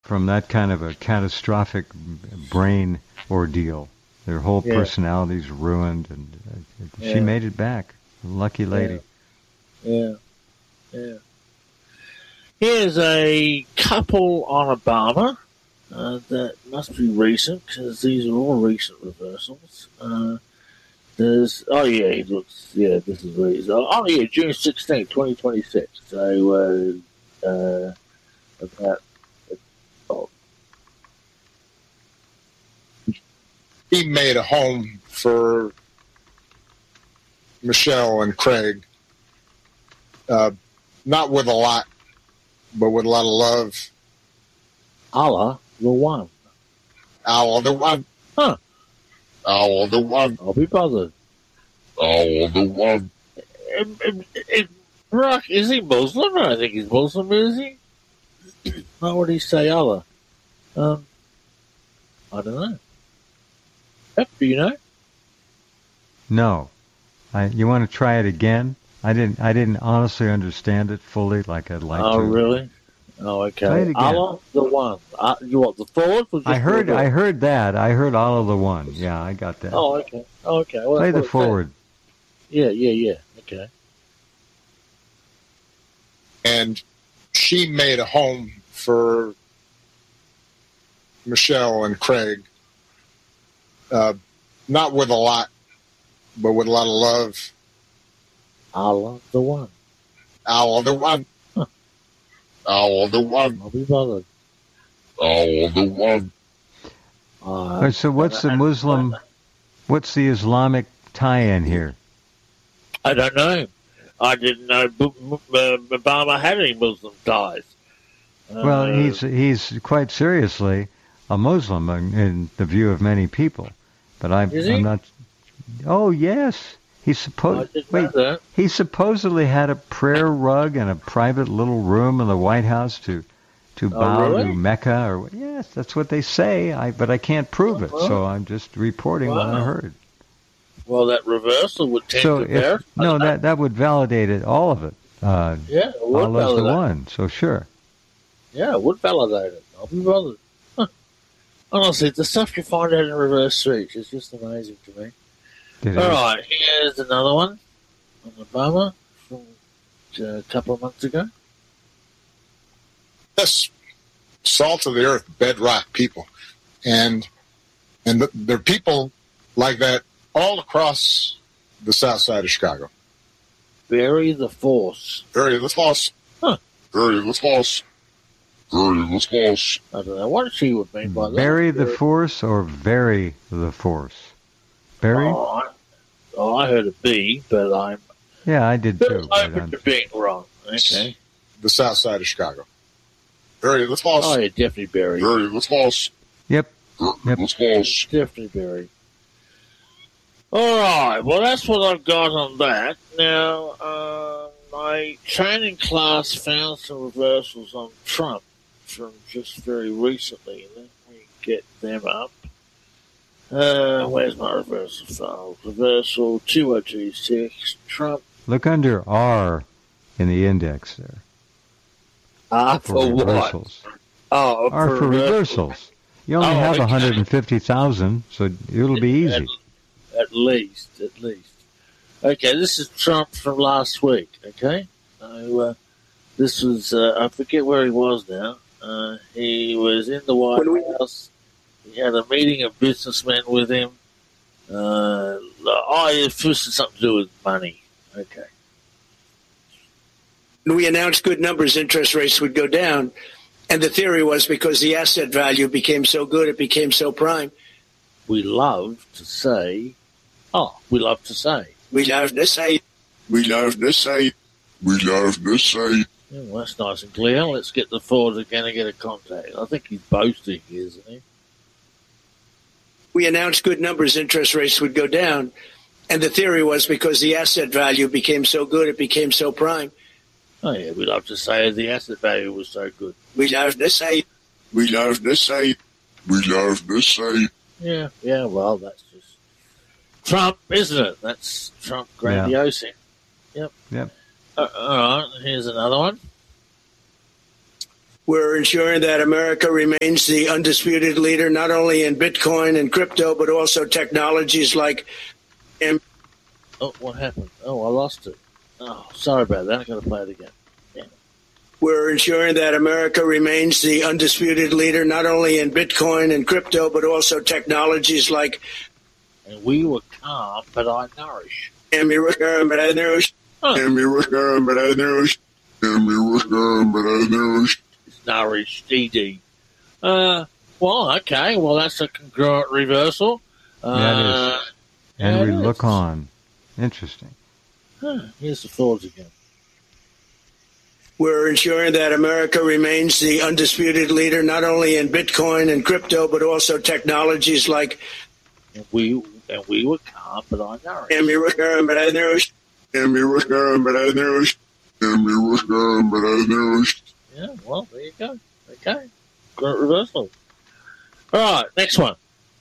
from that kind of a catastrophic brain ordeal. Their whole personality's ruined, and she made it back. Lucky lady. Yeah. Here's a couple on Obama. That must be recent, because these are all recent reversals. This is recent. June 16th, 2026. So, he made a home for Michelle and Craig, not with a lot, but with a lot of love. Allah the One. Allah the One. Huh. Allah the One. I'll be bothered. Allah the One. Barack, is he Muslim? I think he's Muslim, is he? Why would he say Allah? I don't know. Yep, do you know? No. You want to try it again? I didn't honestly understand it fully like I'd like to. Oh, really? Oh, okay. Play it again. Allah the One. You want the forward? I heard that. I heard Allah the One. Yeah, I got that. Oh, okay. Okay. Well, play the forward. Yeah. Okay. And she made a home for Michelle and Craig, not with a lot, but with a lot of love. Allah the One. Allah the One. Huh. Allah the One. I'll be bothered. Allah the One. So what's the Islamic tie-in here? I don't know. I didn't know Obama had any Muslim ties. Well, he's quite seriously a Muslim in the view of many people, but I'm not. Oh yes, he supposedly had a prayer rug and a private little room in the White House to bow to Mecca, or yes, that's what they say. But I can't prove it, so I'm just reporting what I heard. Well, that reversal would tend to bear. No, that would validate it, all of it. It would Allah's the One, so sure. Yeah, it would validate it. I'll be bothered. Huh. Honestly, the stuff you find out in reverse speech is just amazing to me. All right, here's another one on Obama from a couple of months ago. Yes, salt of the earth, bedrock people, and there are people like that all across the south side of Chicago. Bury the force. Bury the force. Huh. Bury the force. Bury the force. I don't know what she would mean by that. Bury the force or vary the force? Bury? Oh, I heard a B, but I'm... Yeah, I did too. Open to being wrong. Okay. The south side of Chicago. Bury the force. Oh, yeah, definitely bury. Bury the force. Yep. Bury the force. Definitely bury. All right, well, that's what I've got on that. Now, my training class found some reversals on Trump from just very recently. Let me get them up. Where's my reversal file? Reversal 2026, Trump. Look under R in the index there. For reversals. What? Oh, R for reversals. You only have 150,000, so it'll be easy. At least. Okay, this is Trump from last week, okay? So, this was, I forget where he was now. He was in the White House. He had a meeting of businessmen with him. It first had something to do with money. Okay. When we announced good numbers, interest rates would go down. And the theory was because the asset value became so good, it became so prime. We love to say. Yeah, well, that's nice and clear. Let's get the Ford again and get a contact. I think he's boasting, isn't he? We announced good numbers, interest rates would go down. And the theory was because the asset value became so good, it became so prime. Oh, yeah, we love to say the asset value was so good. Yeah, well, that's just Trump, isn't it? That's Trump grandiosing. Yep. Yep. All right, here's another one. We're ensuring that America remains the undisputed leader, not only in Bitcoin and crypto, but also technologies like... Oh, what happened? Oh, I lost it. Oh, sorry about that. I got to play it again. Damn it. We're ensuring that America remains the undisputed leader, not only in Bitcoin and crypto, but also technologies like... And we were calm, but I nourish. Huh. Nourish, DD. Well, okay. Well, that's a congruent reversal. Yeah, it is. And we look on. Interesting. Here's the thoughts again. We're ensuring that America remains the undisputed leader, not only in Bitcoin and crypto, but also technologies like... And we were calm, but I nourished. Yeah, well, there you go. Okay. Great reversal. All right, next one.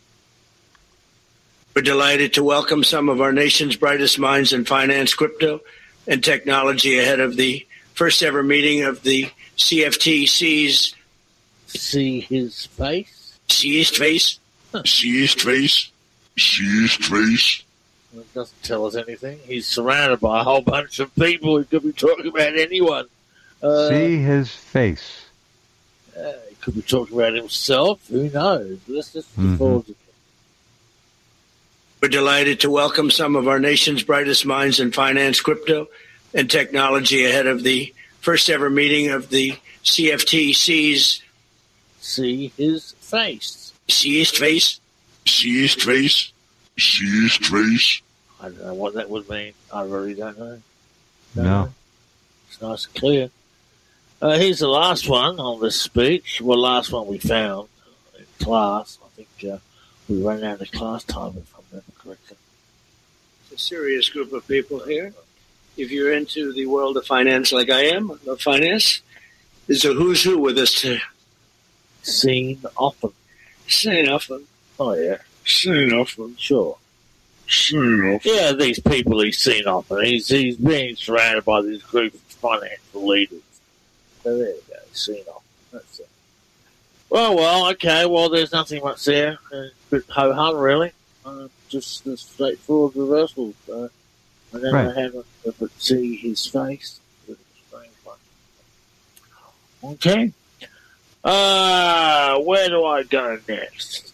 We're delighted to welcome some of our nation's brightest minds in finance, crypto, and technology ahead of the first ever meeting of the CFTC's... See his face? See his face? See his face? See his face? Well, it doesn't tell us anything. He's surrounded by a whole bunch of people who could be talking about anyone. See his face. He could be talking about himself. Who knows? Let's just forward to... We're delighted to welcome some of our nation's brightest minds in finance, crypto, and technology ahead of the first ever meeting of the CFTC's... See his face. See his face? See his face? See his face? I don't know what that would mean. I really don't know. No. It's nice and clear. Here's the last one on this speech. Well, last one we found in class. I think we ran out of class time, if I remember correctly. It's a serious group of people here. If you're into the world of finance like I am, of finance, there's a who's who with us today. Seen often. Seen often. Oh, yeah. Seen often. Sure. Seen often. Yeah, these people he's seen often. He's being surrounded by this group of financial leaders. So there you go. Seen often. That's it. Well, okay. Well, there's nothing much there. A bit ho-hum, really. Just the straightforward reversal. I don't know how to see his face. Okay. Where do I go next?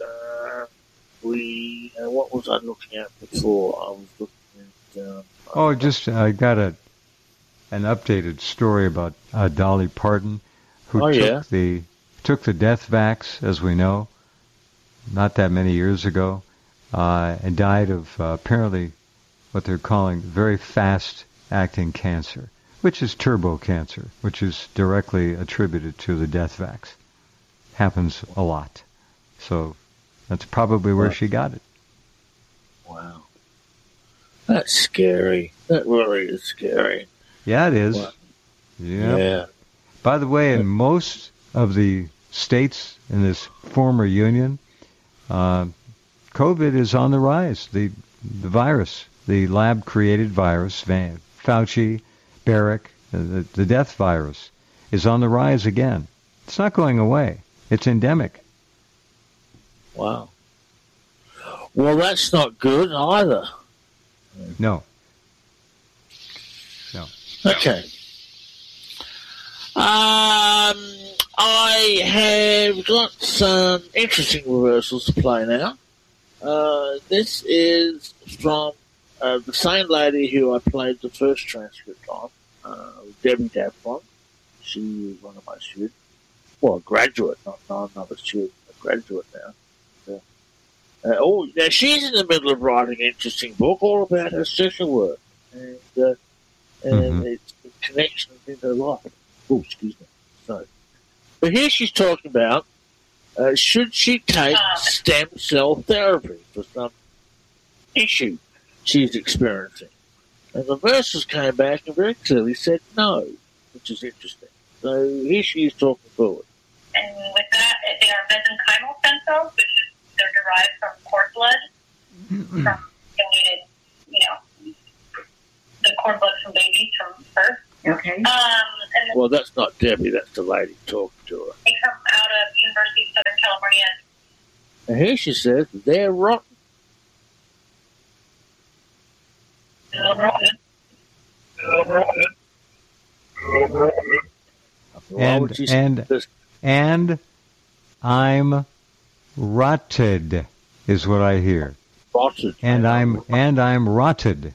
What was I looking at before? I was looking at... I got an updated story about Dolly Parton, who took the death vax, as we know, not that many years ago, and died of apparently what they're calling very fast-acting cancer, which is turbo cancer, which is directly attributed to the death vax. Happens a lot. So that's probably where she got it. Wow. That's scary. That really is scary. Yeah, it is. Wow. Yeah. By the way, in most of the states in this former union, COVID is on the rise. The virus, the lab-created virus, Fauci, Barrick, the death virus, is on the rise again. It's not going away. It's endemic. Wow. Well, that's not good either. No. Okay. I have got some interesting reversals to play now. This is from the same lady who I played the first transcript on, Debbie Daffron. She was one of my students. Well, a graduate, not another student, a graduate now. Now she's in the middle of writing an interesting book all about her sexual work and its connections in her life. Oh, excuse me. Sorry. But here she's talking about should she take stem cell therapy for some issue she's experiencing. And the verses came back and very clearly said no, which is interesting. So here she is talking forward. And with that, they are mesenchymal stem cells, which is they're derived from cord blood, from donated, the cord blood from babies from birth. Okay. And Well, that's not Debbie. That's the lady talking to And here she says, they're rotten. And I'm rotted is what I hear. Rotted. And I'm rotted.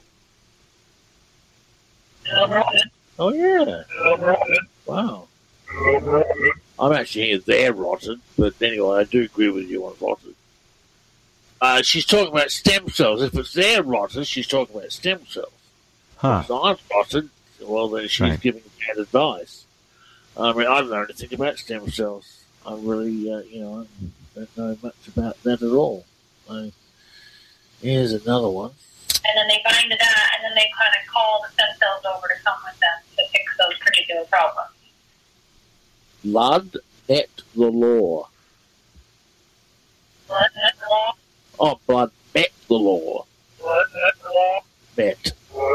Oh yeah. Wow. I'm actually hearing they're rotted, but anyway, I do agree with you on rotted. She's talking about stem cells. If it's they're rotted, she's talking about stem cells. Huh. If I'm rotted, well then she's giving bad advice. I mean, I don't know anything about stem cells. I really, I don't know much about that at all. Here's another one. And then they bind to that, and then they kind of call the stem cells over to come with them to fix those particular problems. Blood at the law. Blood at the law? Oh, blood at the law. Blood at the law? Bet.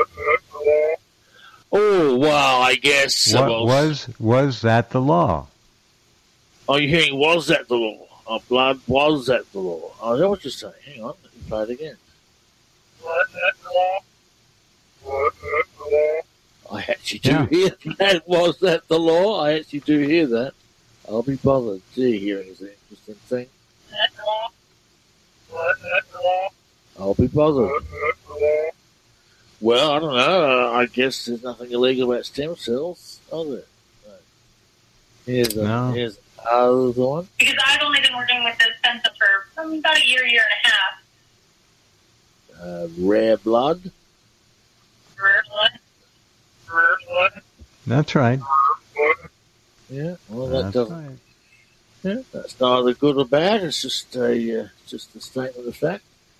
Oh, well, I guess... Was that the law? Oh, you're hearing was that the law? Oh, blood was that the law? Oh, I know what you're saying. Hang on, let me play it again. Blood at the law? Blood at the law? I actually do hear that. Was that the law? I actually do hear that. I'll be bothered. Gee, hearing is an interesting thing. Blood at the law? Blood at the law? I'll be bothered. Blood at the law? Well, I don't know. I guess there's nothing illegal about stem cells, are there? Here's another one. Because I've only been working with this stem cell for about a year and a half. Rare blood. Rare blood. Rare blood. That's right. Yeah, well, that doesn't. Right. Yeah, that's neither good or bad. It's just a statement of fact.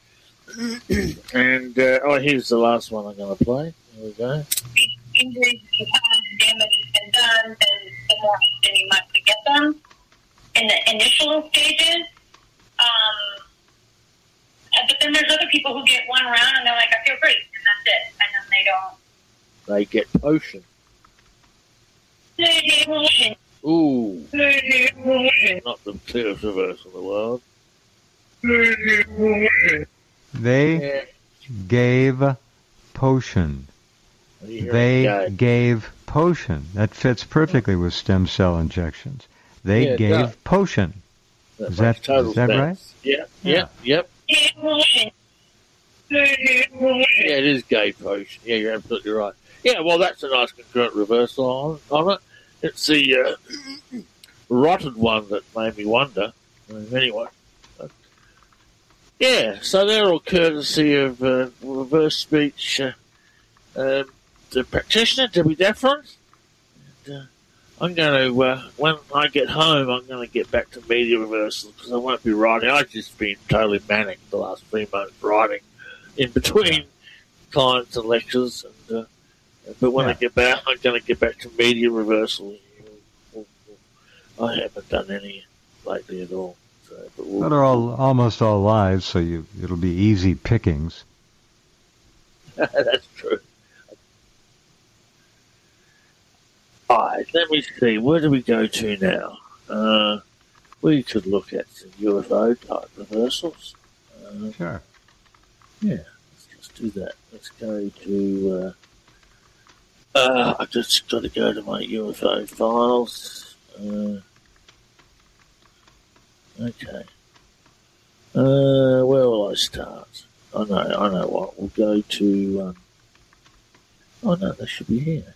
And here's the last one I'm going to play. Here we go. The injuries you have, the damage has been done, then the more often you might get them. In the initial stages, but then there's other people who get one round and they're like, I feel great, and that's it. And then they don't. They get potion. Ooh. Not the clearest reverse in the world. They gave potion. They gave potion. That fits perfectly with stem cell injections. They gave potion. Is that right? Yep. Yeah, it is gave potion. Yeah, you're absolutely right. Yeah, well, that's a nice concurrent reversal on it. It's the rotted one that made me wonder. Anyway. Yeah, so they're all courtesy of reverse speech the practitioner, Debbie Daffron. I'm going to, when I get home, I'm going to get back to media reversals because I won't be writing. I've just been totally manic the last 3 months writing in between clients and lectures. And but when I get back, I'm going to get back to media reversals. I haven't done any lately at all. So, but they're almost all live, so it'll be easy pickings. That's true. All right, let me see. Where do we go to now? We could look at some UFO type reversals. Sure. Yeah, let's just do that. Let's go to. I've just got to go to my UFO files. Okay. Where will I start? I know what. We'll go to. Oh no, they should be here.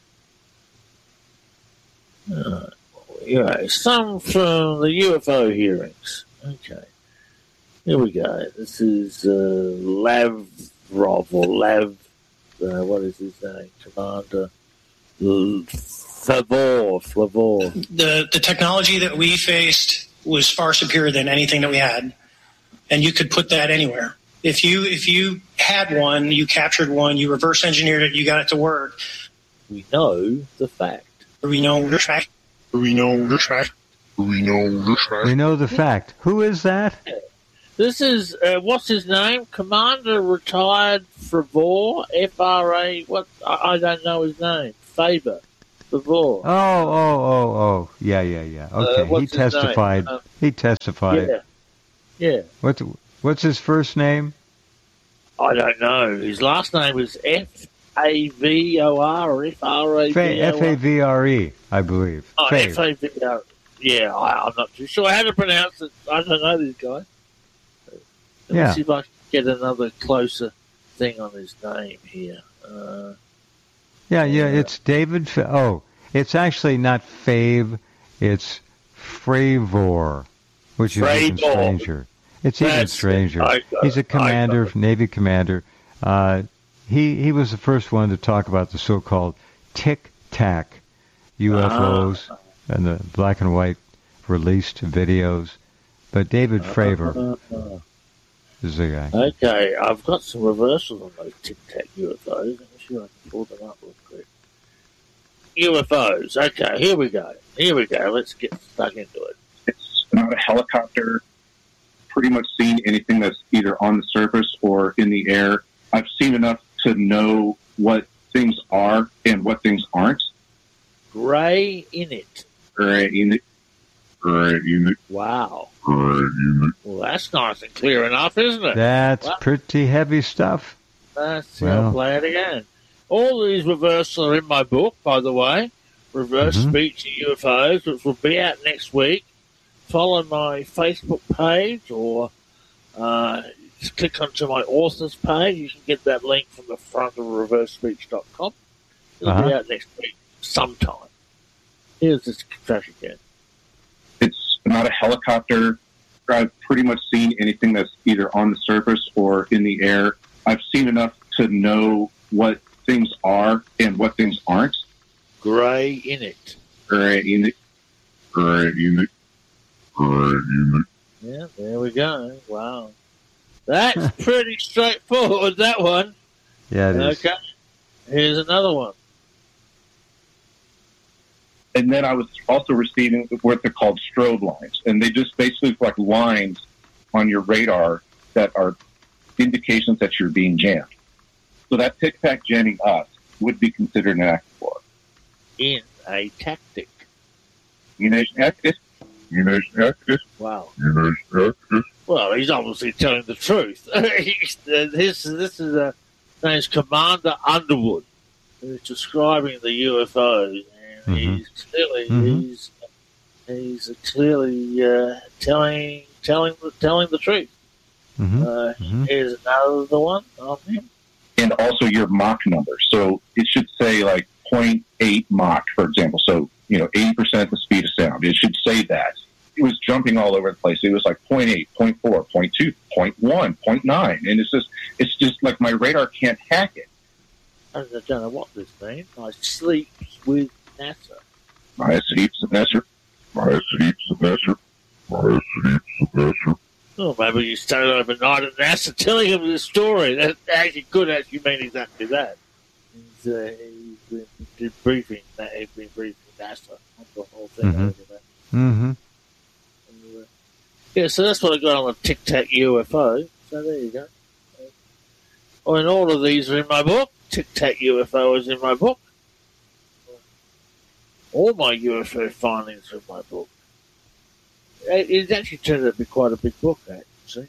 Yeah, some from the UFO hearings. Okay. Here we go. This is Lavrov or Lav. What is his name? Commander Flavor. The technology that we faced was far superior than anything that we had, and you could put that anywhere. If you had one, you captured one, you reverse engineered it, you got it to work. We know the fact. We know the fact. We know the fact. We know the fact. We know the fact. Who is that? This is, what's his name? Commander Retired Favor, F-R-A, what? I don't know his name. Favor. Favor. Oh. Yeah. Okay, he testified. He testified. Yeah. What's his first name? I don't know. His last name was Favor or Favre. Favre, I believe. Oh, Favre. Yeah, I'm not too sure how to pronounce it. I don't know this guy. Let me see if I can get another closer thing on his name here. It's David. It's actually not Fave. It's Fravor, which is even stranger. It's even stranger. He's a commander, Navy commander. He was the first one to talk about the so-called Tic-Tac UFOs and the black and white released videos. But David Fravor is the guy. Okay, I've got some reversals on those Tic-Tac UFOs. Let me see if I can pull them up real quick. UFOs. Okay, here we go. Let's get stuck into it. It's not a helicopter. Pretty much seen anything that's either on the surface or in the air. I've seen enough to know what things are and what things aren't. Gray in it. Wow. Well, that's nice and clear enough, isn't it? That's pretty heavy stuff. I'll play it again. All these reversals are in my book, by the way. Reverse Speech and UFOs, which will be out next week. Follow my Facebook page or just click onto my author's page. You can get that link from the front of reversespeech.com. It'll be out next week sometime. Here's this trash again. It's not a helicopter. I've pretty much seen anything that's either on the surface or in the air. I've seen enough to know what things are and what things aren't. Gray in it. Yeah, there we go. Wow. That's pretty straightforward, that one. Yeah, it is. Okay. Here's another one. And then I was also receiving what they're called strobe lines. And they just basically look like lines on your radar that are indications that you're being jammed. So that tic-tac jamming us would be considered an act of war. In a tactic. Wow. Well, he's obviously telling the truth. This is a name's Commander Underwood, who's describing the UFOs, and he's clearly telling the truth. Here's another one on him. And also your Mach number. So it should say like 0.8 Mach, for example. So, 80% the speed of sound. It should say that. It was jumping all over the place. It was like 0.8, 0.4, 0.2, 0.1, 0.9. And it's just like my radar can't hack it. I don't know what this means. I sleep with NASA. I sleep with NASA. Oh, maybe you stayed overnight at NASA telling him this story. That actually could mean exactly that. He's been debriefing NASA on the whole thing. Yeah, so that's what I got on the Tic-Tac UFO. So there you go. And all of these are in my book. Tic-Tac UFO is in my book. All my UFO findings are in my book. It actually turned out to be quite a big book, actually.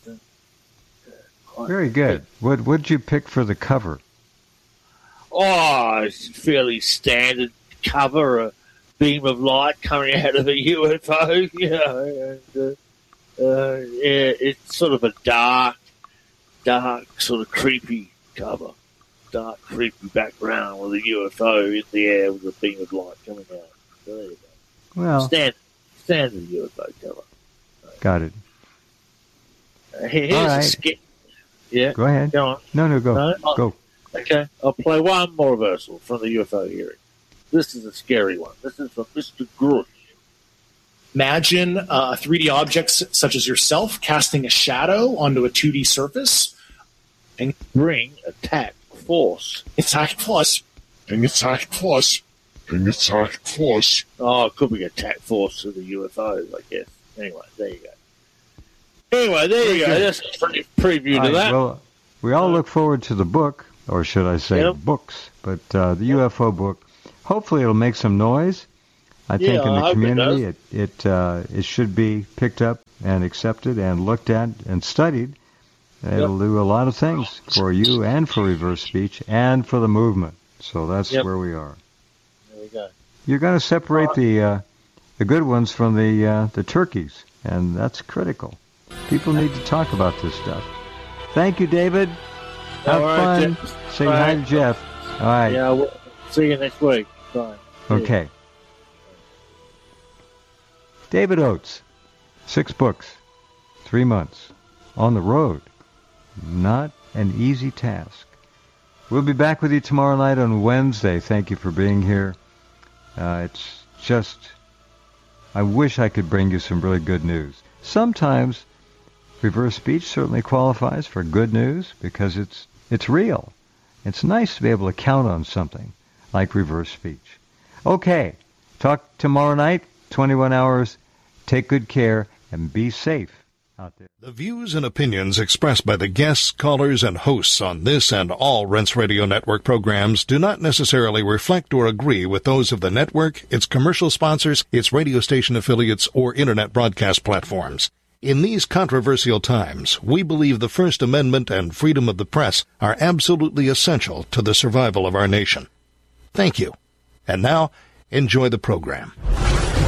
Very good. What did you pick for the cover? Oh, it's a fairly standard cover, a beam of light coming out of a UFO, it's sort of a dark, sort of creepy cover. Dark, creepy background with a UFO in the air with a beam of light coming out. So there you go. Well, standard UFO cover. Got it. Here's all right. a sketch. Yeah. Go ahead. Go on. No, go. Go. Okay. I'll play one more reversal from the UFO hearing. This is a scary one. This is from Mr. Grush. Imagine a 3D object such as yourself casting a shadow onto a 2D surface. And bring attack force. Attack plus. And attack force. And attack force. Oh, it could be attack force to the UFOs, I guess. Anyway, there you go. That's a preview to that. Well, we all look forward to the book, or should I say books, but the UFO book. Hopefully it'll make some noise. I think in the community it should be picked up and accepted and looked at and studied, it'll do a lot of things for you and for reverse speech and for the movement. So that's where we are. There we go. You're going to separate the good ones from the turkeys, and that's critical. People need to talk about this stuff. Thank you, David. Have fun. Jeff. Say hi to Jeff. All right. Yeah, we'll see you next week. Bye. Okay. David Oates, 6 books, 3 months, on the road. Not an easy task. We'll be back with you tomorrow night on Wednesday. Thank you for being here. It's just, I wish I could bring you some really good news. Sometimes reverse speech certainly qualifies for good news because it's real. It's nice to be able to count on something like reverse speech. Okay, talk tomorrow night, 21 hours. Take good care and be safe out there. The views and opinions expressed by the guests, callers, and hosts on this and all Rense Radio Network programs do not necessarily reflect or agree with those of the network, its commercial sponsors, its radio station affiliates, or Internet broadcast platforms. In these controversial times, we believe the First Amendment and freedom of the press are absolutely essential to the survival of our nation. Thank you. And now, enjoy the program.